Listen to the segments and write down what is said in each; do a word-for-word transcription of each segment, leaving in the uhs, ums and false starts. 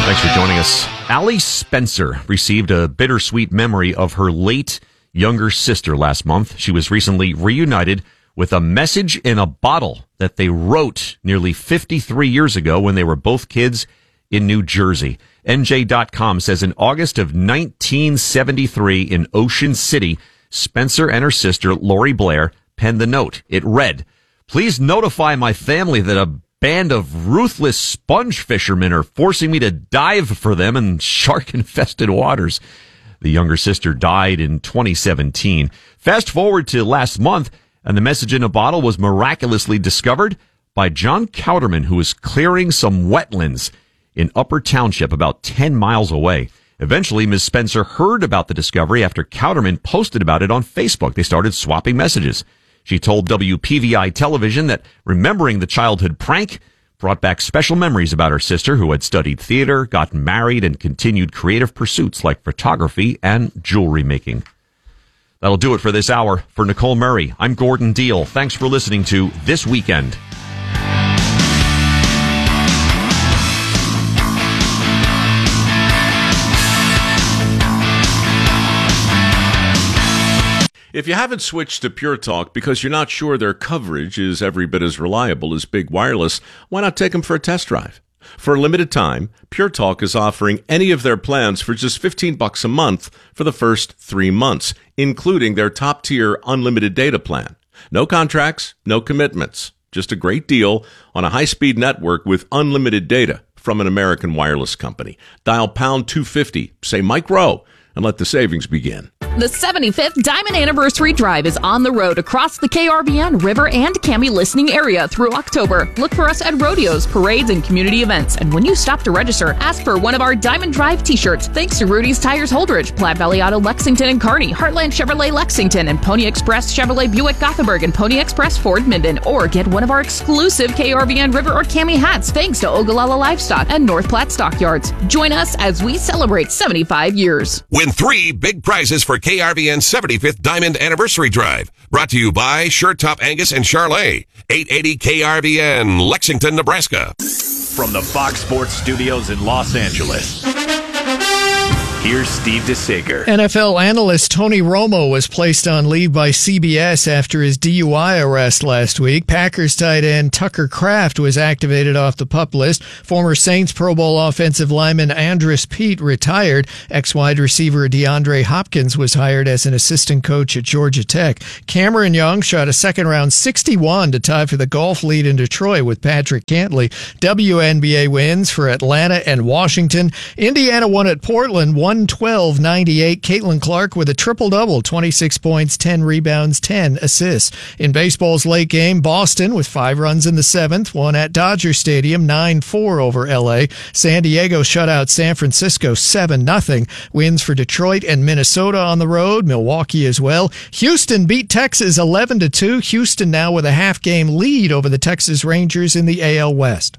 Thanks for joining us. Allie Spencer received a bittersweet memory of her late younger sister last month. She was recently reunited with a message in a bottle that they wrote nearly fifty-three years ago when they were both kids in New Jersey. N J dot com says in August of nineteen seventy-three in Ocean City, Spencer and her sister, Lori Blair, penned the note. It read, "Please notify my family that a band of ruthless sponge fishermen are forcing me to dive for them in shark-infested waters." The younger sister died in twenty seventeen. Fast forward to last month, and the message in a bottle was miraculously discovered by John Cowderman, who was clearing some wetlands in Upper Township, about ten miles away. Eventually, Miz Spencer heard about the discovery after Cowderman posted about it on Facebook. They started swapping messages. She told W P V I television that remembering the childhood prank brought back special memories about her sister, who had studied theater, got married, and continued creative pursuits like photography and jewelry making. That'll do it for this hour. For Nicole Murray, I'm Gordon Deal. Thanks for listening to This Weekend. If you haven't switched to Pure Talk because you're not sure their coverage is every bit as reliable as Big Wireless, why not take them for a test drive? For a limited time, Pure Talk is offering any of their plans for just fifteen bucks a month for the first three months, including their top-tier unlimited data plan. No contracts, no commitments. Just a great deal on a high-speed network with unlimited data from an American wireless company. Dial pound two fifty, say Mike Rowe, and let the savings begin. The seventy-fifth Diamond Anniversary Drive is on the road across the K R V N, River, and Cami listening area through October. Look for us at rodeos, parades, and community events. And when you stop to register, ask for one of our Diamond Drive t-shirts. Thanks to Rudy's Tires Holdridge, Platte Valley Auto Lexington and Kearney, Heartland Chevrolet Lexington, and Pony Express Chevrolet Buick Gothenburg, and Pony Express Ford Minden. Or get one of our exclusive K R V N, River, or Cami hats thanks to Ogallala Livestock and North Platte Stockyards. Join us as we celebrate seventy-five years. Win three big prizes for K R V N's seventy-fifth Diamond Anniversary Drive. Brought to you by Shirt Top Angus and Charlet. eight eighty K R V N, Lexington, Nebraska. From the Fox Sports Studios in Los Angeles, here's Steve DeSager. N F L analyst Tony Romo was placed on leave by C B S after his D U I arrest last week. Packers tight end Tucker Kraft was activated off the PUP list. Former Saints Pro Bowl offensive lineman Andres Pete retired. Ex-wide receiver DeAndre Hopkins was hired as an assistant coach at Georgia Tech. Cameron Young shot a second-round sixty-one to tie for the golf lead in Detroit with Patrick Cantley. W N B A wins for Atlanta and Washington. Indiana won at Portland, one twelve ninety-eight. Caitlin Clark with a triple-double, twenty-six points, ten rebounds, ten assists. In baseball's late game, Boston, with five runs in the seventh, won at Dodger Stadium nine four over L A. San Diego shut out San Francisco seven nothing. Wins for Detroit and Minnesota on the road, Milwaukee as well. Houston beat Texas eleven to two. Houston now with a half-game lead over the Texas Rangers in the A L West.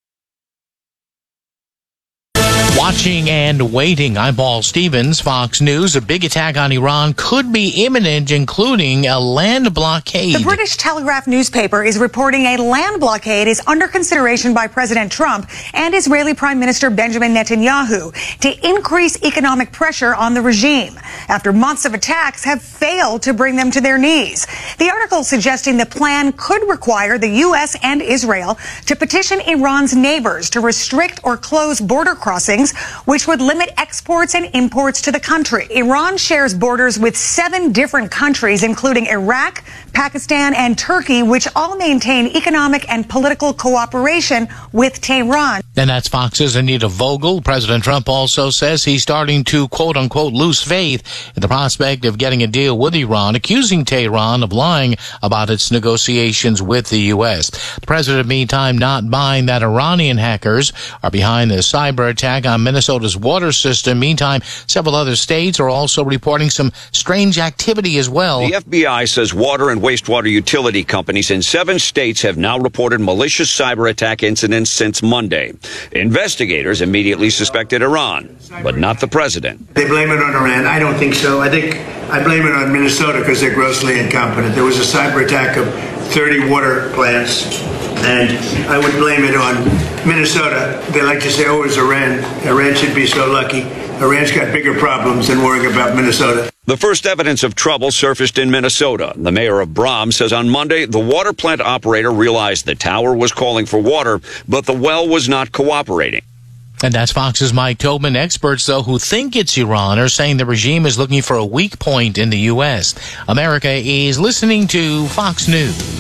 Watching and waiting. I'm Paul Stevens, Fox News. A big attack on Iran could be imminent, including a land blockade. The British Telegraph newspaper is reporting a land blockade is under consideration by President Trump and Israeli Prime Minister Benjamin Netanyahu to increase economic pressure on the regime after months of attacks have failed to bring them to their knees. The article suggesting the plan could require the U S and Israel to petition Iran's neighbors to restrict or close border crossings, which would limit exports and imports to the country. Iran shares borders with seven different countries, including Iraq, Pakistan, and Turkey, which all maintain economic and political cooperation with Tehran. And that's Fox's Anita Vogel. President Trump also says he's starting to, quote-unquote, lose faith in the prospect of getting a deal with Iran, accusing Tehran of lying about its negotiations with the U S. The president, meantime, not buying that Iranian hackers are behind the cyber attack on Minnesota's water system. Meantime, several other states are also reporting some strange activity as well. The F B I says water and wastewater utility companies in seven states have now reported malicious cyber attack incidents since Monday. Investigators immediately suspected Iran, but not the president. They blame it on Iran. I don't think so. I think I blame it on Minnesota because they're grossly incompetent. There was a cyber attack of thirty water plants And I would blame it on Minnesota. They like to say, oh, it was Iran. Iran should be so lucky. Iran's got bigger problems than worrying about Minnesota. The first evidence of trouble surfaced in Minnesota. The mayor of Brahms says on Monday the water plant operator realized the tower was calling for water, but the well was not cooperating. And that's Fox's Mike Tobin. Experts, though, who think it's Iran are saying the regime is looking for a weak point in the U S. America is listening to Fox News.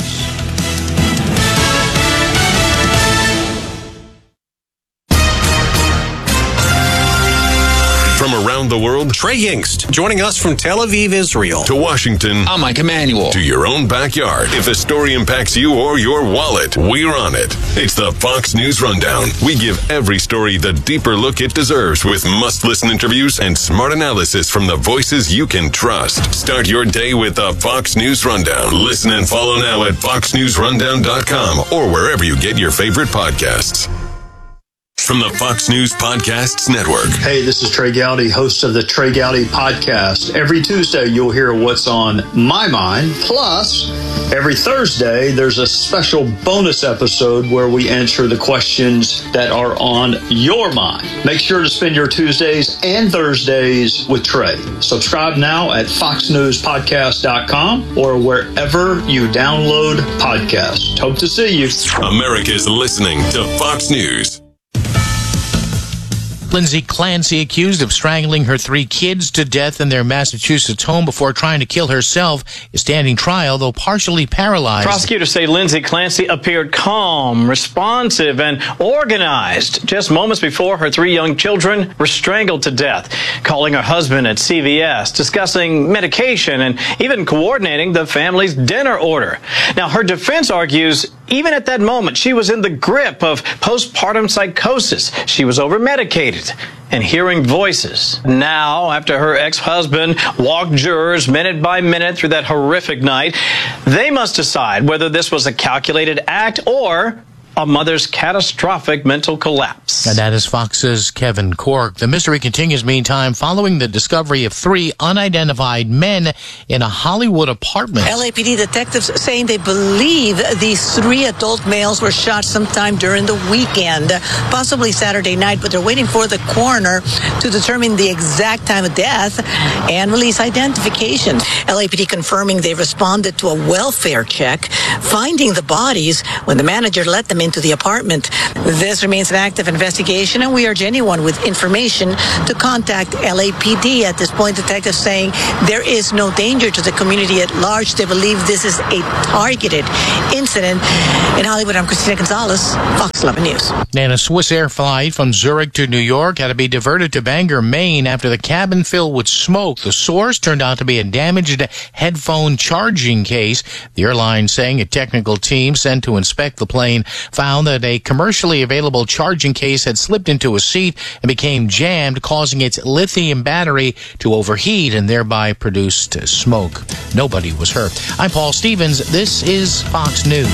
From around the world, Trey Yingst, joining us from Tel Aviv, Israel. To Washington, I'm Mike Emanuel. To your own backyard. If a story impacts you or your wallet, we're on it. It's the Fox News Rundown. We give every story the deeper look it deserves with must-listen interviews and smart analysis from the voices you can trust. Start your day with the Fox News Rundown. Listen and follow now at fox news rundown dot com or wherever you get your favorite podcasts. From the Fox News Podcasts Network. Hey, this is Trey Gowdy, host of the Trey Gowdy Podcast. Every Tuesday, you'll hear what's on my mind. Plus, every Thursday, there's a special bonus episode where we answer the questions that are on your mind. Make sure to spend your Tuesdays and Thursdays with Trey. Subscribe now at fox news podcast dot com or wherever you download podcasts. Hope to see you. America's listening to Fox News. Lindsay Clancy, accused of strangling her three kids to death in their Massachusetts home before trying to kill herself, is standing trial, though partially paralyzed. Prosecutors say Lindsay Clancy appeared calm, responsive, and organized just moments before her three young children were strangled to death, calling her husband at C V S, discussing medication, and even coordinating the family's dinner order. Now, her defense argues even at that moment, she was in the grip of postpartum psychosis. She was over-medicated and hearing voices. Now, after her ex-husband walked jurors minute by minute through that horrific night, they must decide whether this was a calculated act or a mother's catastrophic mental collapse. And that is Fox's Kevin Cork. The mystery continues, meantime, following the discovery of three unidentified men in a Hollywood apartment. L A P D detectives saying they believe these three adult males were shot sometime during the weekend, possibly Saturday night, but they're waiting for the coroner to determine the exact time of death and release identification. L A P D confirming they responded to a welfare check, finding the bodies when the manager let them into the apartment. This remains an active investigation, and we urge anyone with information to contact L A P D. At this point, detectives saying there is no danger to the community at large. They believe this is a targeted incident. In Hollywood, I'm Christina Gonzalez, Fox eleven News. And a Swiss Air flight from Zurich to New York had to be diverted to Bangor, Maine after the cabin filled with smoke. The source turned out to be a damaged headphone charging case. The airline saying a technical team sent to inspect the plane found that a commercially available charging case had slipped into a seat and became jammed, causing its lithium battery to overheat and thereby produced smoke. Nobody was hurt. I'm Paul Stevens. This is Fox News.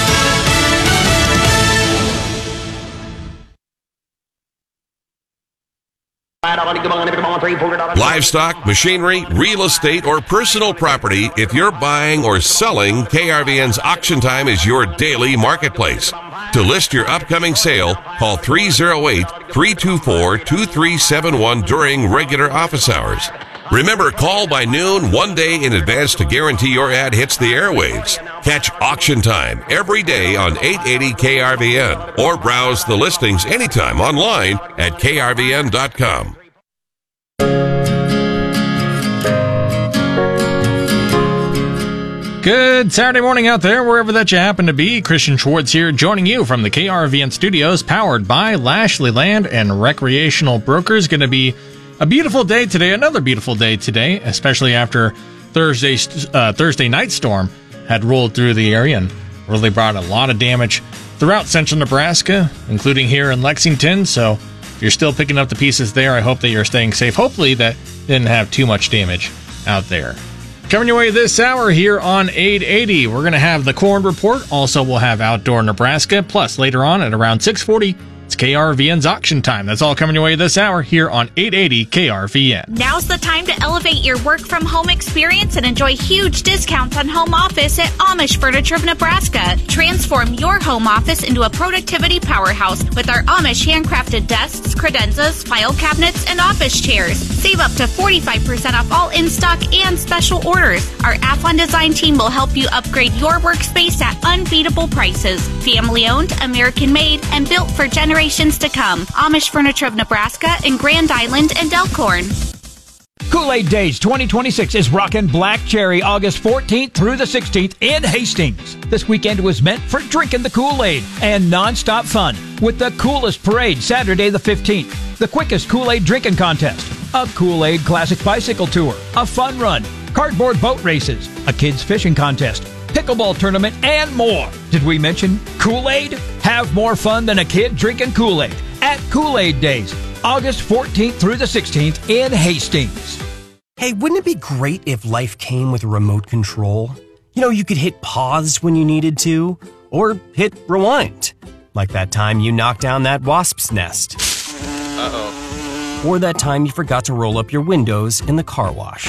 Livestock, machinery, real estate, or personal property. If you're buying or selling, K R V N's Auction Time is your daily marketplace. To list your upcoming sale, call three oh eight, three two four, two three seven one during regular office hours. Remember, call by noon one day in advance to guarantee your ad hits the airwaves. Catch Auction Time every day on eight eighty K R V N or browse the listings anytime online at K R V N dot com. Good Saturday morning out there, wherever that you happen to be. Christian Schwartz here, joining you from the K R V N studios, powered by Lashley Land and Recreational Brokers. Going to be a beautiful day today, another beautiful day today, especially after Thursday's uh, Thursday night storm had rolled through the area and really brought a lot of damage throughout central Nebraska, including here in Lexington. So if you're still picking up the pieces there, I hope that you're staying safe. Hopefully that didn't have too much damage out there. Coming your way this hour here on eight eighty, we're going to have the Corn Report. Also, we'll have Outdoor Nebraska. Plus, later on at around six forty, It's K R V N's auction time. That's all coming your way this hour here on eight eighty K R V N. Now's the time to elevate your work from home experience and enjoy huge discounts on home office at Amish Furniture of Nebraska. Transform your home office into a productivity powerhouse with our Amish handcrafted desks, credenzas, file cabinets, and office chairs. Save up to forty-five percent off all in-stock and special orders. Our Athlon Design team will help you upgrade your workspace at unbeatable prices. Family-owned, American-made, and built for generations to come. Amish Furniture of Nebraska in Grand Island and Elkhorn. Kool-Aid Days twenty twenty-six is rockin' Black Cherry August fourteenth through the sixteenth in Hastings. This weekend was meant for drinking the Kool-Aid and non-stop fun with the coolest parade Saturday the fifteenth, the quickest Kool-Aid drinking contest, a Kool-Aid Classic Bicycle Tour, a fun run, cardboard boat races, a kids fishing contest, pickleball tournament, and more. Did we mention Kool-Aid? Have more fun than a kid drinking Kool-Aid at Kool-Aid Days, August fourteenth through the sixteenth in Hastings. Hey, wouldn't it be great if life came with a remote control? You know, you could hit pause when you needed to, or hit rewind. Like that time you knocked down that wasp's nest. Uh-oh. Or that time you forgot to roll up your windows in the car wash.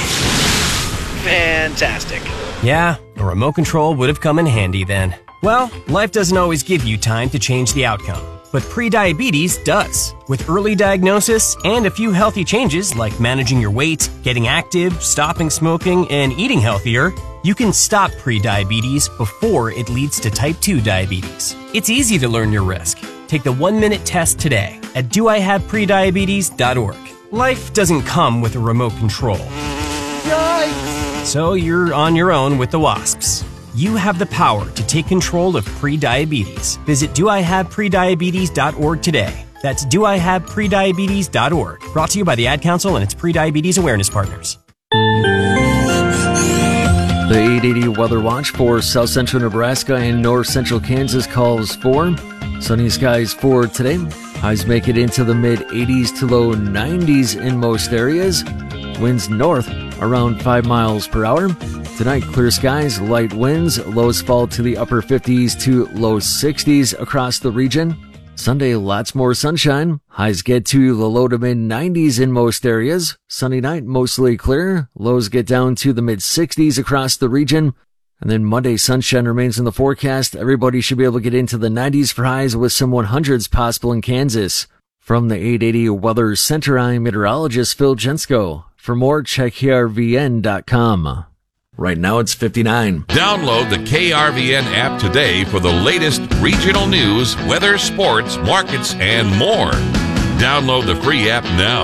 Fantastic. Yeah, a remote control would have come in handy then. Well, life doesn't always give you time to change the outcome, but prediabetes does. With early diagnosis and a few healthy changes like managing your weight, getting active, stopping smoking, and eating healthier, you can stop prediabetes before it leads to type two diabetes. It's easy to learn your risk. Take the one-minute test today at do I have prediabetes dot org. Life doesn't come with a remote control. Yikes! So you're on your own with the wasps. You have the power to take control of prediabetes. Visit do I have prediabetes dot org today. That's do I have prediabetes dot org. Brought to you by the Ad Council and its prediabetes awareness partners. The eight eighty Weather Watch for South Central Nebraska and North Central Kansas calls for sunny skies for today. Highs make it into the mid-eighties to low nineties in most areas. Winds north around five miles per hour. Tonight, clear skies, light winds, lows fall to the upper fifties to low sixties across the region. Sunday, lots more sunshine. Highs get to the low to mid nineties in most areas. Sunday night, mostly clear. Lows get down to the mid sixties across the region. And then Monday, sunshine remains in the forecast. Everybody should be able to get into the nineties for highs with some hundreds possible in Kansas. From the eight eighty Weather Center, I'm meteorologist Phil Jensko. For more, check K R V N dot com. Right now it's fifty-nine. Download the K R V N app today for the latest regional news, weather, sports, markets, and more. Download the free app now.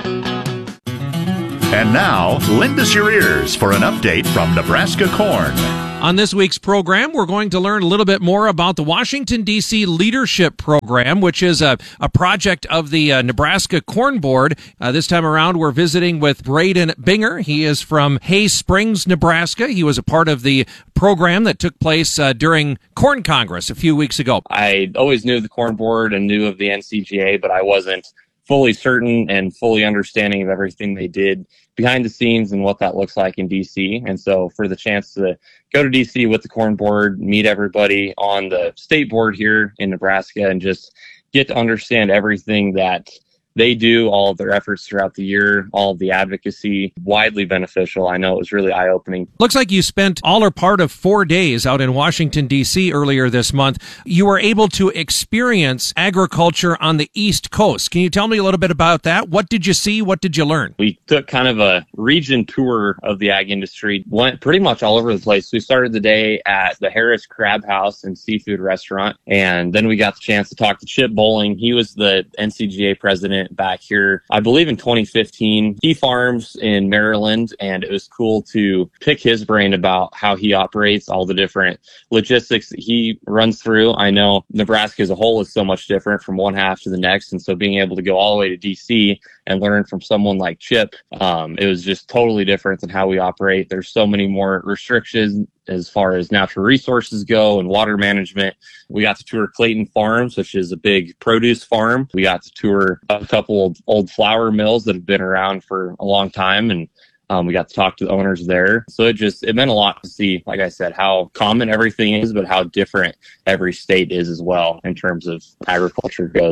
And now, lend us your ears for an update from Nebraska Corn. On this week's program, we're going to learn a little bit more about the Washington, D C Leadership Program, which is a, a project of the uh, Nebraska Corn Board. Uh, this time around, we're visiting with Braden Binger. He is from Hay Springs, Nebraska. He was a part of the program that took place uh, during Corn Congress a few weeks ago. I always knew of the Corn Board and knew of the N C G A, but I wasn't fully certain and fully understanding of everything they did behind the scenes and what that looks like in D C. And so for the chance to go to D C with the Corn Board, meet everybody on the state board here in Nebraska, and just get to understand everything that they do, all of their efforts throughout the year, all of the advocacy, widely beneficial. I know it was really eye-opening. Looks like you spent all or part of four days out in Washington, D C earlier this month. You were able to experience agriculture on the East Coast. Can you tell me a little bit about that? What did you see? What did you learn? We took kind of a region tour of the ag industry, went pretty much all over the place. We started the day at the Harris Crab House and Seafood Restaurant, and then we got the chance to talk to Chip Bowling. He was the N C G A president back here, I believe in twenty fifteen. He farms in Maryland, and it was cool to pick his brain about how he operates, all the different logistics that he runs through. I know Nebraska as a whole is so much different from one half to the next, and so being able to go all the way to D C and learn from someone like Chip, um, it was just totally different than how we operate. There's so many more restrictions as far as natural resources go and water management. We got to tour Clayton Farms, which is a big produce farm. We got to tour a couple of old flour mills that have been around for a long time, and um, we got to talk to the owners there. So it just, it meant a lot to see, like I said, how common everything is, but how different every state is as well in terms of agriculture goes.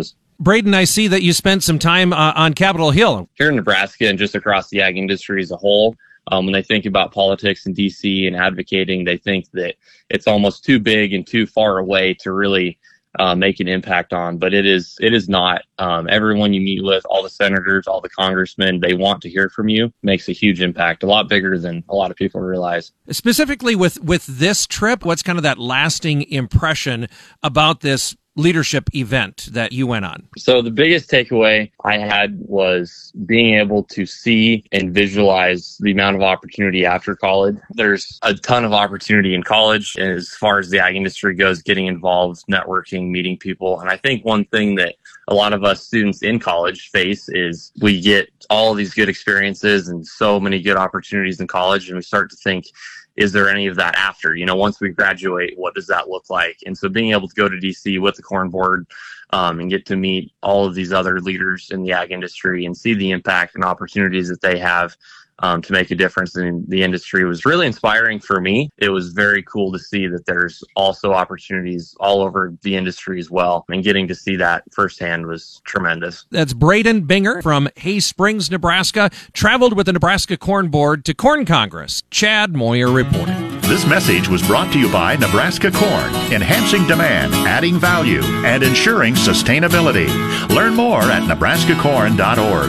Braden, I see that you spent some time uh, on Capitol Hill. Here in Nebraska and just across the ag industry as a whole, um, when they think about politics in D C and advocating, they think that it's almost too big and too far away to really uh, make an impact on. But it is it is not. Um, everyone you meet with, all the senators, all the congressmen, they want to hear from you. Makes a huge impact, a lot bigger than a lot of people realize. Specifically with, with this trip, what's kind of that lasting impression about this leadership event that you went on? So the biggest takeaway I had was being able to see and visualize the amount of opportunity after college. There's a ton of opportunity in college as far as the ag industry goes, getting involved, networking, meeting people. And I think one thing that a lot of us students in college face is we get all these good experiences and so many good opportunities in college, and we start to think, is there any of that after? You know, once we graduate, what does that look like? And so being able to go to D C with the Corn Board um, and get to meet all of these other leaders in the ag industry and see the impact and opportunities that they have um, to make a difference in the industry was really inspiring for me. It was very cool to see that there's also opportunities all over the industry as well. And getting to see that firsthand was tremendous. That's Braden Binger from Hay Springs, Nebraska, traveled with the Nebraska Corn Board to Corn Congress. Chad Moyer reporting. This message was brought to you by Nebraska Corn, enhancing demand, adding value, and ensuring sustainability. Learn more at nebraska corn dot org.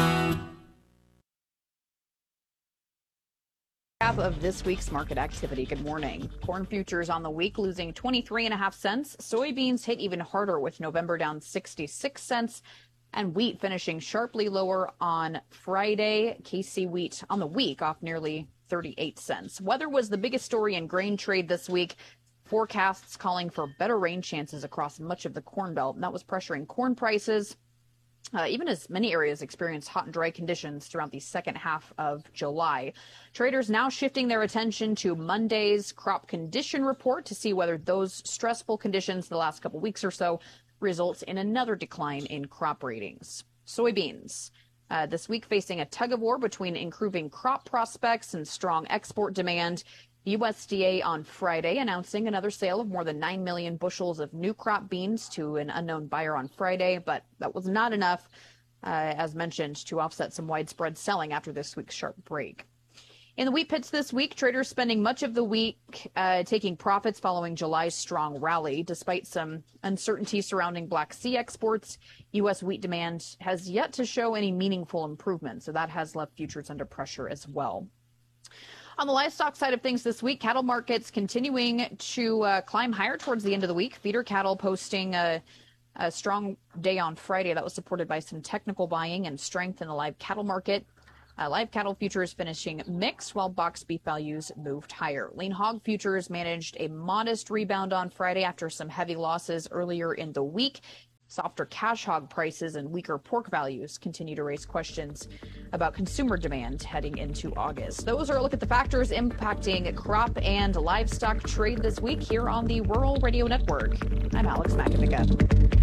Of this week's market activity. Good morning. Corn futures on the week losing twenty-three and a half cents. Soybeans hit even harder with November down sixty-six cents and wheat finishing sharply lower on Friday. K C wheat on the week off nearly thirty-eight cents. Weather was the biggest story in grain trade this week. Forecasts calling for better rain chances across much of the Corn Belt, and that was pressuring corn prices. Uh, even as many areas experienced hot and dry conditions throughout the second half of July. Traders now shifting their attention to Monday's crop condition report to see whether those stressful conditions the last couple weeks or so results in another decline in crop ratings. Soybeans uh, this week facing a tug of war between improving crop prospects and strong export demand. U S D A on Friday announcing another sale of more than nine million bushels of new crop beans to an unknown buyer on Friday, but that was not enough, uh, as mentioned, to offset some widespread selling after this week's sharp break. In the wheat pits this week, traders spending much of the week uh, taking profits following July's strong rally. Despite some uncertainty surrounding Black Sea exports, U S wheat demand has yet to show any meaningful improvement, so that has left futures under pressure as well. On the livestock side of things this week, cattle markets continuing to uh, climb higher towards the end of the week. Feeder cattle posting a, a strong day on Friday that was supported by some technical buying and strength in the live cattle market. Uh, live cattle futures finishing mixed while box beef values moved higher. Lean hog futures managed a modest rebound on Friday after some heavy losses earlier in the week. Softer cash hog prices and weaker pork values continue to raise questions about consumer demand heading into August. Those are a look at the factors impacting crop and livestock trade this week here on the Rural Radio Network. I'm Alex McAvica.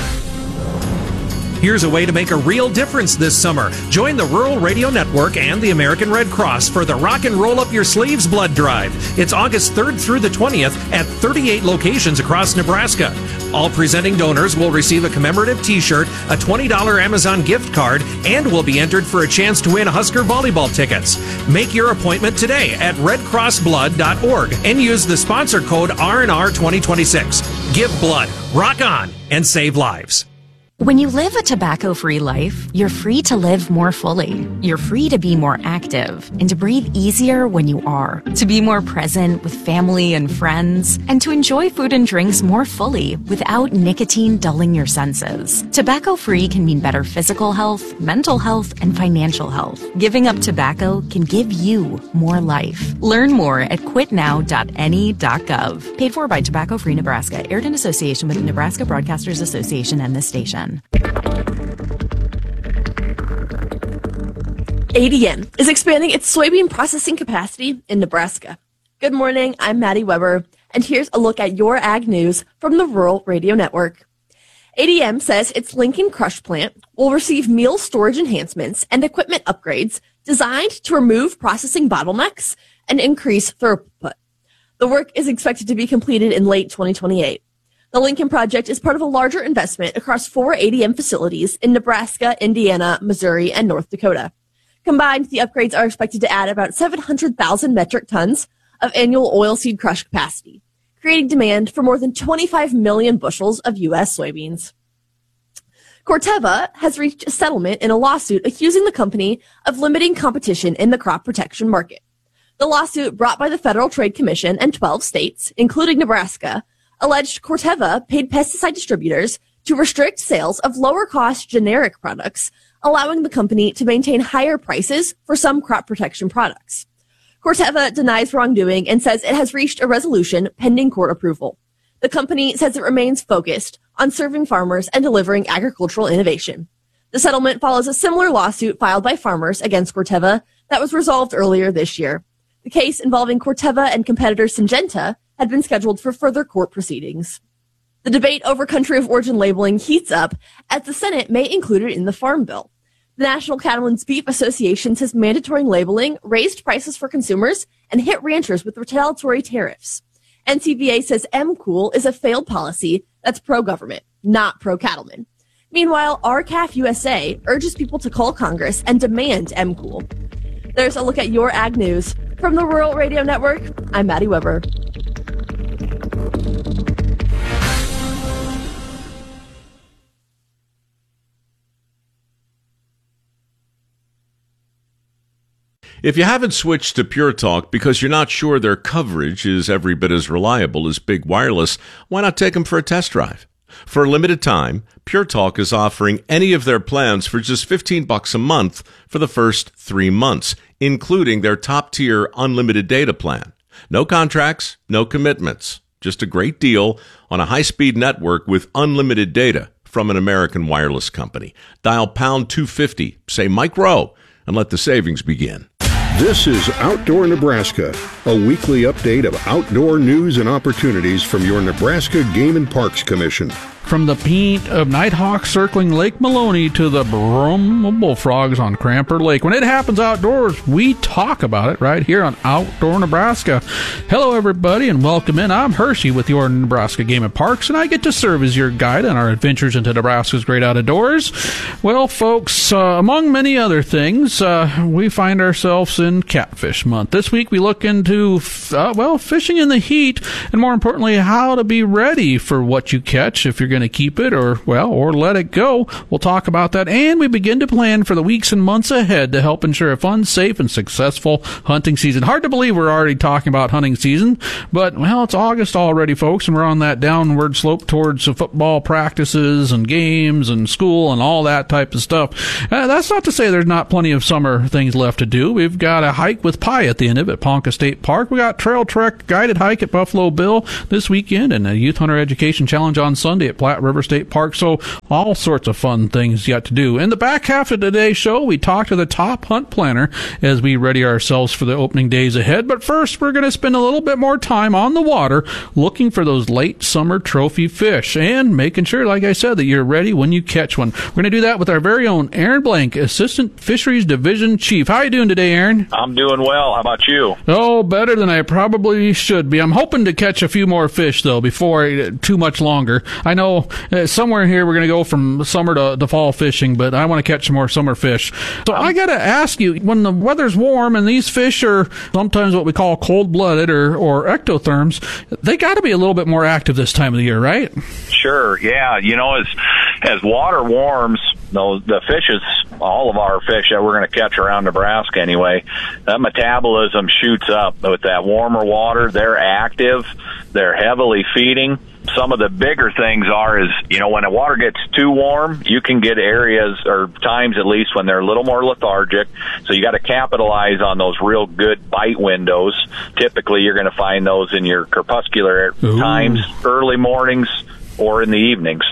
Here's a way to make a real difference this summer. Join the Rural Radio Network and the American Red Cross for the Rock and Roll Up Your Sleeves Blood Drive. It's August third through the twentieth at thirty-eight locations across Nebraska. All presenting donors will receive a commemorative t-shirt, a twenty dollars Amazon gift card, and will be entered for a chance to win Husker volleyball tickets. Make your appointment today at red cross blood dot org and use the sponsor code R N R twenty twenty-six. Give blood, rock on, and save lives. When you live a tobacco-free life, you're free to live more fully. You're free to be more active and to breathe easier when you are, to be more present with family and friends, and to enjoy food and drinks more fully without nicotine dulling your senses. Tobacco-free can mean better physical health, mental health, and financial health. Giving up tobacco can give you more life. Learn more at quit now dot N E dot gov. Paid for by Tobacco Free Nebraska. Aired in association with the Nebraska Broadcasters Association and this station. A D M is expanding its soybean processing capacity in Nebraska. Good morning, I'm Maddie Weber, and here's a look at your ag news from the Rural Radio Network. A D M says its Lincoln crush plant will receive meal storage enhancements and equipment upgrades designed to remove processing bottlenecks and increase throughput. The work is expected to be completed in late twenty twenty-eight. The Lincoln Project is part of a larger investment across four A D M facilities in Nebraska, Indiana, Missouri, and North Dakota. Combined, the upgrades are expected to add about seven hundred thousand metric tons of annual oilseed crush capacity, creating demand for more than twenty-five million bushels of U S soybeans. Corteva has reached a settlement in a lawsuit accusing the company of limiting competition in the crop protection market. The lawsuit, brought by the Federal Trade Commission and twelve states, including Nebraska, alleged Corteva paid pesticide distributors to restrict sales of lower-cost generic products, allowing the company to maintain higher prices for some crop protection products. Corteva denies wrongdoing and says it has reached a resolution pending court approval. The company says it remains focused on serving farmers and delivering agricultural innovation. The settlement follows a similar lawsuit filed by farmers against Corteva that was resolved earlier this year. The case involving Corteva and competitor Syngenta had been scheduled for further court proceedings. The debate over country of origin labeling heats up as the Senate may include it in the Farm Bill. The National Cattlemen's Beef Association says mandatory labeling raised prices for consumers and hit ranchers with retaliatory tariffs. N C V A says M COOL is a failed policy that's pro-government, not pro-cattlemen. Meanwhile, R C A F U S A urges people to call Congress and demand M COOL. There's a look at your ag news. From the Rural Radio Network, I'm Maddie Weber. If you haven't switched to Pure Talk because you're not sure their coverage is every bit as reliable as Big Wireless, why not take them for a test drive? For a limited time, Pure Talk is offering any of their plans for just fifteen bucks a month for the first three months, including their top-tier unlimited data plan. No contracts, no commitments. Just a great deal on a high-speed network with unlimited data from an American wireless company. Dial pound two fifty, say Mike Rowe, and let the savings begin. This is Outdoor Nebraska, a weekly update of outdoor news and opportunities from your Nebraska Game and Parks Commission. From the paint of Nighthawk circling Lake Maloney to the brum of bullfrogs on Cramper Lake. When it happens outdoors, we talk about it right here on Outdoor Nebraska. Hello, everybody, and welcome in. I'm Hershey with your Nebraska Game and Parks, and I get to serve as your guide on our adventures into Nebraska's great outdoors. Well, folks, uh, among many other things, uh, we find ourselves in Catfish Month. This week, we look into, uh, well, fishing in the heat, and more importantly, how to be ready for what you catch if you're going to keep it or, well, or let it go. We'll talk about that, and we begin to plan for the weeks and months ahead to help ensure a fun, safe, and successful hunting season. Hard to believe we're already talking about hunting season, but, well, it's August already, folks, and we're on that downward slope towards football practices and games and school and all that type of stuff. Uh, that's not to say there's not plenty of summer things left to do. We've got a hike with pie at the end of it at Ponca State Park. We got trail trek guided hike at Buffalo Bill this weekend and a Youth Hunter Education Challenge on Sunday at Platte River State Park, so all sorts of fun things yet to do. In the back half of today's show, we talk to the top hunt planner as we ready ourselves for the opening days ahead, but first we're going to spend a little bit more time on the water looking for those late summer trophy fish and making sure, like I said, that you're ready when you catch one. We're going to do that with our very own Aaron Blank, Assistant Fisheries Division Chief. How are you doing today, Aaron? I'm doing well. How about you? Oh, better than I probably should be. I'm hoping to catch a few more fish, though, before uh, too much longer. I know uh, somewhere here we're going to go from summer to, to fall fishing, but I want to catch some more summer fish. So I got to ask you, when the weather's warm and these fish are sometimes what we call cold-blooded or, or ectotherms, they got to be a little bit more active this time of the year, right? Sure, yeah. You know, as as water warms, those, the fishes, all of our fish that we're going to catch around Nebraska anyway, that metabolism shoots up. With that warmer water, they're active, they're heavily feeding. Some of the bigger things are is, you know, when the water gets too warm, you can get areas or times at least when they're a little more lethargic. So you got to capitalize on those real good bite windows. Typically, you're going to find those in your crepuscular Ooh. times, early mornings or in the evenings.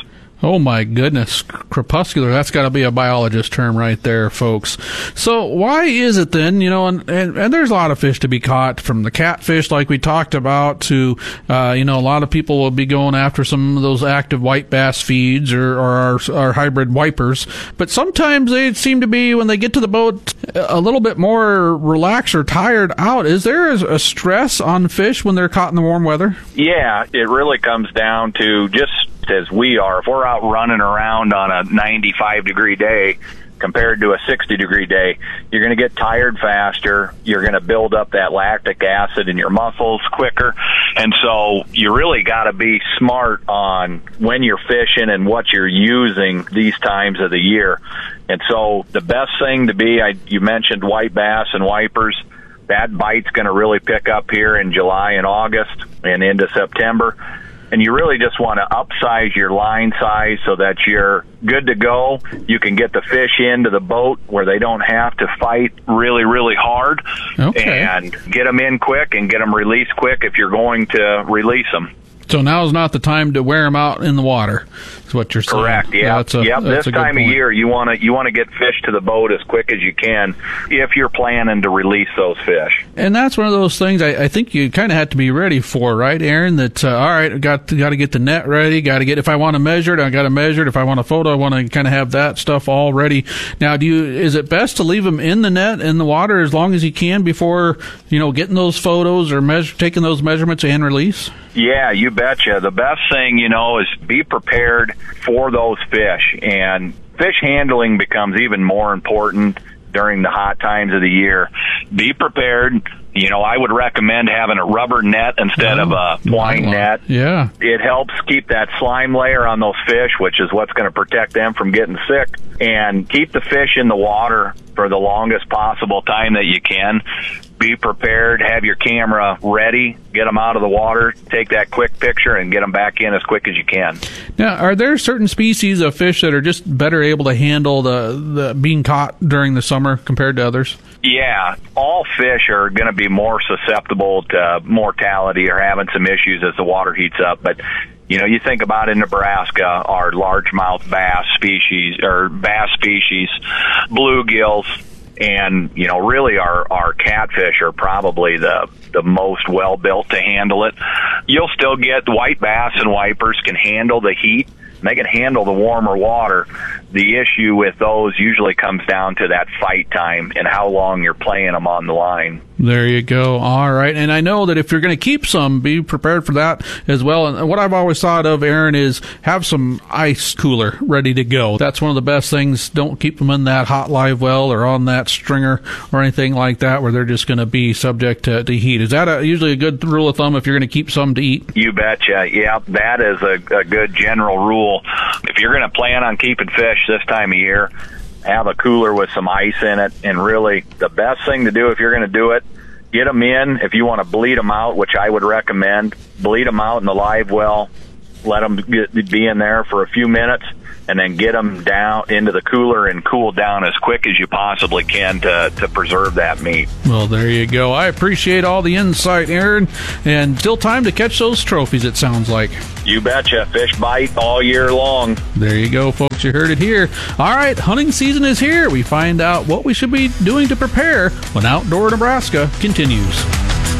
Oh, my goodness. Crepuscular, that's got to be a biologist term right there, folks. So why is it then, you know, and, and, and there's a lot of fish to be caught, from the catfish like we talked about to, uh, you know, a lot of people will be going after some of those active white bass feeds or, or our, our hybrid wipers. But sometimes they seem to be, when they get to the boat, a little bit more relaxed or tired out. Is there a stress on fish when they're caught in the warm weather? Yeah, it really comes down to just as we are. If we're out running around on a ninety-five degree day compared to a sixty degree day, you're going to get tired faster. You're going to build up that lactic acid in your muscles quicker. And so you really got to be smart on when you're fishing and what you're using these times of the year. And so the best thing to be, I, you mentioned white bass and wipers. That bite's going to really pick up here in July and August and into September. And you really just want to upsize your line size so that you're good to go. You can get the fish into the boat where they don't have to fight really, really hard. Okay. And get them in quick and get them released quick if you're going to release them. So now is not the time to wear them out in the water, is what you're saying. Correct, yeah. That's a, yep, that's this a good time point. of year, you want to you want to get fish to the boat as quick as you can if you're planning to release those fish. And that's one of those things I, I think you kind of have to be ready for, right, Aaron? That, uh, all right, got got to get the net ready, got to get, if I want to measure it, I got to measure it. If I want a photo, I want to kind of have that stuff all ready. Now, do you, is it best to leave them in the net, in the water, as long as you can before, you know, getting those photos or measure, taking those measurements and release? Yeah, you betcha. The best thing, you know, is be prepared for those fish. And fish handling becomes even more important during the hot times of the year. Be prepared. You know, I would recommend having a rubber net instead oh, of a twine net. Yeah. It helps keep that slime layer on those fish, which is what's going to protect them from getting sick, and keep the fish in the water for the longest possible time that you can. Be prepared, have your camera ready, get them out of the water, take that quick picture, and get them back in as quick as you can. Now, are there certain species of fish that are just better able to handle the, the being caught during the summer compared to others? Yeah, all fish are going to be more susceptible to mortality or having some issues as the water heats up. But, you know, you think about in Nebraska, our largemouth bass species, or bass species, bluegills, and, you know, really our, our catfish are probably the, the most well-built to handle it. You'll still get white bass and wipers can handle the heat. They can handle the warmer water. The issue with those usually comes down to that fight time and how long you're playing them on the line. There you go. All right. And I know that if you're going to keep some, be prepared for that as well. And what I've always thought of, Aaron, is have some ice cooler ready to go. That's one of the best things. Don't keep them in that hot live well or on that stringer or anything like that where they're just going to be subject to, to heat. Is that a, usually a good rule of thumb if you're going to keep some to eat? You betcha. Yeah, that is a, a good general rule. If you're going to plan on keeping fish this time of year, have a cooler with some ice in it. And really, the best thing to do if you're going to do it, get them in. If you want to bleed them out, which I would recommend, bleed them out in the live well, let them get, be in there for a few minutes, and then get them down into the cooler and cool down as quick as you possibly can to, to preserve that meat. Well, there you go. I appreciate all the insight, Aaron, and still time to catch those trophies, it sounds like. You betcha. Fish bite all year long. There you go, folks. You heard it here. All right, hunting season is here. We find out what we should be doing to prepare when Outdoor Nebraska continues.